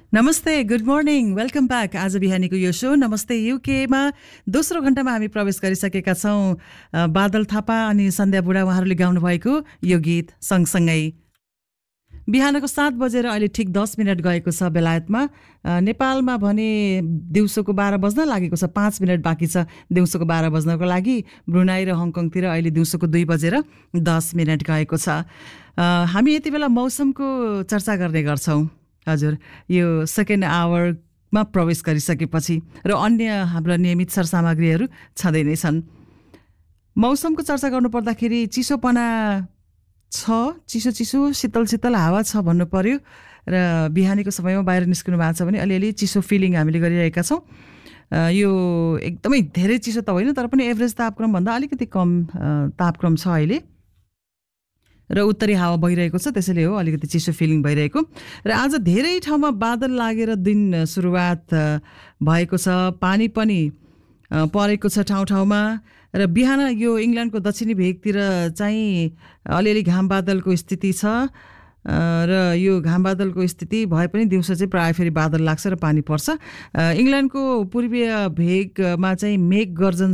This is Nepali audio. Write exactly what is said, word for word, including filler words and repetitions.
नमस्ते, गुड मर्निङ, वेलकम ब्याक। आज बिहानीको यो शो नमस्ते युकेमा दोस्रो घण्टामा हामी प्रवेश गरिसकेका छौँ। बादल थापा अनि सन्ध्या बुढा उहाँहरूले गाउनु भएको यो गीत सँगसँगै बिहानको सात बजेर अहिले ठिक दस मिनट गएको छ बेलायतमा। नेपालमा भने दिउँसोको बाह्र बज्न लागेको छ, पाँच मिनट बाँकी छ दिउँसोको बाह्र बज्नको लागि। ब्रुनाई र हङकङतिर अहिले दिउँसोको दुई बजेर दस मिनट गएको छ। हामी यति बेला मौसमको चर्चा गर्ने गर्छौँ। हजुर, यो सेकेन्ड आवरमा प्रवेश गरिसकेपछि र अन्य हाम्रा नियमित सरसामग्रीहरू छँदै नै छन्। मौसमको चर्चा गर्नुपर्दाखेरि चिसोपना छ, चिसो चिसो शीतल शीतल हावा छ भन्नु पर्यो। र बिहानीको समयमा बाहिर निस्किनु भएको छ भने अलिअलि चिसो फिलिङ हामीले गरिरहेका छौँ। यो एकदमै धेरै चिसो त होइन, तर पनि एभरेज तापक्रमभन्दा अलिकति कम तापक्रम छ अहिले र उत्तरी हावा बहिरहेको छ, त्यसैले हो अलिकति चिसो फिलिङ भइरहेको। र आज धेरै ठाउँमा बादल लागेर दिन सुरुवात भएको छ, पानी पनि परेको छ ठाउँ ठाउँमा। र बिहान यो इङ्ल्यान्डको दक्षिणी भेगतिर चाहिँ अलिअलि घाम बादलको स्थिति छ। र यो घाम बादलको स्थिति भए पनि दिउँसो चाहिँ प्रायः फेरि बादल लाग्छ र पानी पर्छ। इङ्ल्यान्डको पूर्वीय भेगमा चाहिँ मेघ गर्जन